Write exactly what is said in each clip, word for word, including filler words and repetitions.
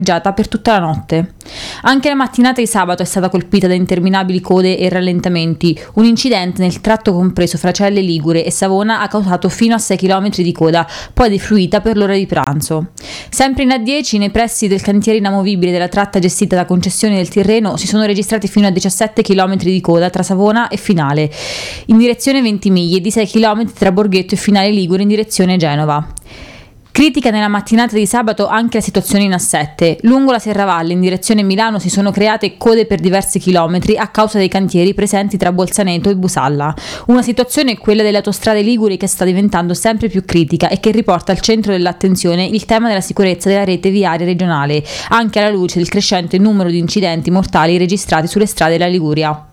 per tutta la notte. Anche la mattinata di sabato è stata colpita da interminabili code e rallentamenti. Un incidente nel tratto compreso fra Celle Ligure e Savona ha causato fino a sei chilometri di coda, poi defluita per l'ora di pranzo. Sempre in A dieci, nei pressi del cantiere inamovibile della tratta gestita da Concessioni del Tirreno, si sono registrati fino a diciassette chilometri di coda tra Savona e Finale, in direzione Ventimiglia, e di sei chilometri tra Borghetto e Finale Ligure in direzione Genova. Critica nella mattinata di sabato anche la situazione in A sette. Lungo la Serravalle in direzione Milano si sono create code per diversi chilometri a causa dei cantieri presenti tra Bolzaneto e Busalla. Una situazione, quella delle autostrade liguri, che sta diventando sempre più critica e che riporta al centro dell'attenzione il tema della sicurezza della rete viaria regionale, anche alla luce del crescente numero di incidenti mortali registrati sulle strade della Liguria.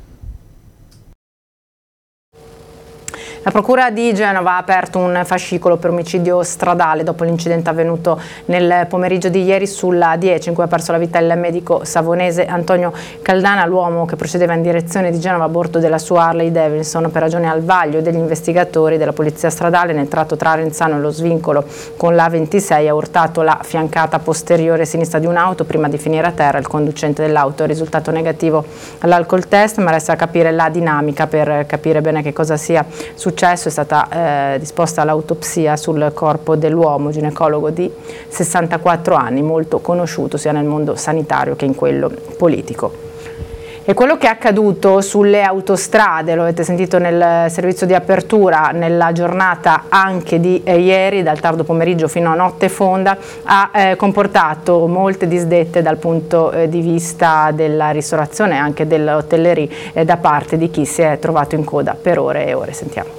La Procura di Genova ha aperto un fascicolo per omicidio stradale dopo l'incidente avvenuto nel pomeriggio di ieri sulla A dieci, in cui ha perso la vita il medico savonese Antonio Caldana, l'uomo che procedeva in direzione di Genova a bordo della sua Harley Davidson per ragione al vaglio degli investigatori della polizia stradale nel tratto tra Renzano e lo svincolo con la A ventisei ha urtato la fiancata posteriore sinistra di un'auto prima di finire a terra. Il conducente dell'auto è risultato negativo all'alcol test, ma resta a capire la dinamica per capire bene che cosa sia successo. Successo è stata eh, disposta l'autopsia sul corpo dell'uomo, ginecologo di sessantaquattro anni, molto conosciuto sia nel mondo sanitario che in quello politico. E quello che è accaduto sulle autostrade, lo avete sentito nel servizio di apertura, nella giornata anche di eh, ieri, dal tardo pomeriggio fino a notte fonda, ha eh, comportato molte disdette dal punto eh, di vista della ristorazione e anche dell'hotellerie eh, da parte di chi si è trovato in coda per ore e ore. Sentiamo.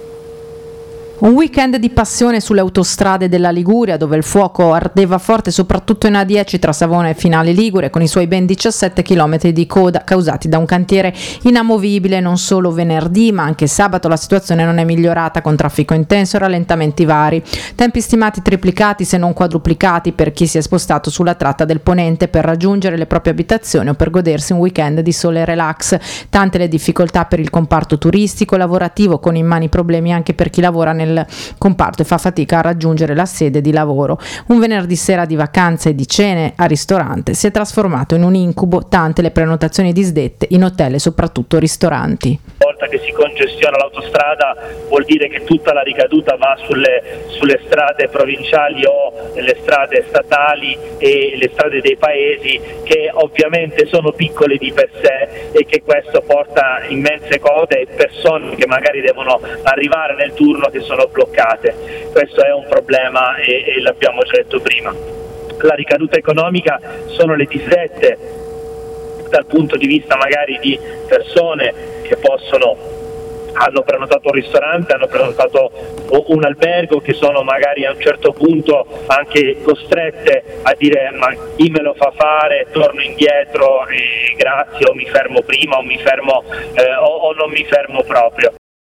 Un weekend di passione sulle autostrade della Liguria, dove il fuoco ardeva forte soprattutto in A dieci tra Savona e Finale Ligure, con i suoi ben diciassette chilometri di coda causati da un cantiere inamovibile. Non solo venerdì ma anche sabato la situazione non è migliorata, con traffico intenso e rallentamenti vari. Tempi stimati triplicati se non quadruplicati per chi si è spostato sulla tratta del Ponente per raggiungere le proprie abitazioni o per godersi un weekend di sole e relax. Tante le difficoltà per il comparto turistico e lavorativo, con immani problemi anche per chi lavora nel comparto e fa fatica a raggiungere la sede di lavoro. Un venerdì sera di vacanze e di cene a ristorante si è trasformato in un incubo, tante le prenotazioni disdette in hotel e soprattutto ristoranti. Una volta che si congestiona l'autostrada vuol dire che tutta la ricaduta va sulle, sulle strade provinciali o le strade statali e le strade dei paesi, che ovviamente sono piccole di per sé e che questo porta immense code e persone che magari devono arrivare nel turno che sono bloccate. Questo è un problema e, e l'abbiamo già detto prima. La ricaduta economica sono le disdette dal punto di vista magari di persone che possono hanno prenotato un ristorante, hanno prenotato un albergo, che sono magari a un certo punto anche costrette a dire ma chi me lo fa fare, torno indietro, eh, grazie, o mi fermo prima o mi fermo eh, o, o non mi fermo proprio.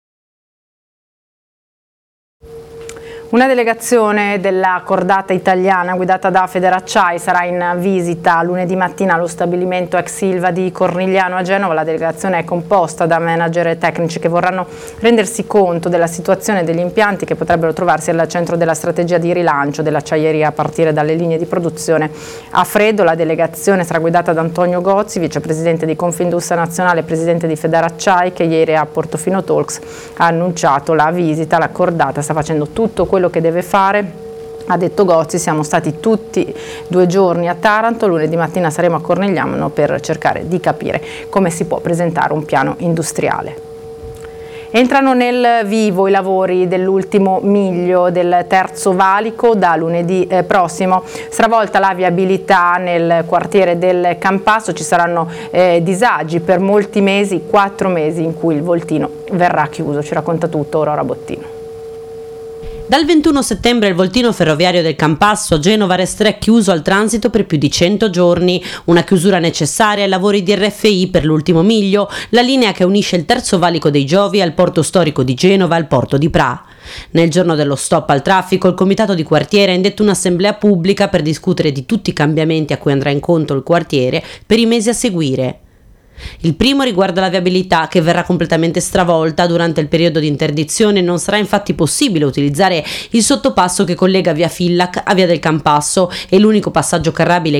Una delegazione della cordata italiana guidata da Federacciai sarà in visita lunedì mattina allo stabilimento ex Ilva di Cornigliano a Genova. La delegazione è composta da manager e tecnici che vorranno rendersi conto della situazione degli impianti che potrebbero trovarsi al centro della strategia di rilancio dell'acciaieria a partire dalle linee di produzione a freddo. La delegazione sarà guidata da Antonio Gozzi, vicepresidente di Confindustria Nazionale e presidente di Federacciai, che ieri a Portofino Talks ha annunciato la visita. La cordata sta facendo tutto quello che deve fare. Ha detto Gozzi, siamo stati tutti due giorni a Taranto, lunedì mattina saremo a Cornigliano per cercare di capire come si può presentare un piano industriale. Entrano nel vivo i lavori dell'ultimo miglio del Terzo Valico da lunedì eh, prossimo. Stravolta la viabilità nel quartiere del Campasso, ci saranno eh, disagi per molti mesi, quattro mesi in cui il voltino verrà chiuso. Ci racconta tutto Aurora Bottino. Dal ventuno settembre il voltino ferroviario del Campasso a Genova resterà chiuso al transito per più di cento giorni, una chiusura necessaria ai lavori di R F I per l'ultimo miglio, la linea che unisce il Terzo Valico dei Giovi al porto storico di Genova e al porto di Pra. Nel giorno dello stop al traffico, il comitato di quartiere ha indetto un'assemblea pubblica per discutere di tutti i cambiamenti a cui andrà incontro il quartiere per i mesi a seguire. Il primo riguarda la viabilità, che verrà completamente stravolta. Durante il periodo di interdizione non sarà infatti possibile utilizzare il sottopasso che collega via Fillac a via del Campasso e l'unico passaggio carrabile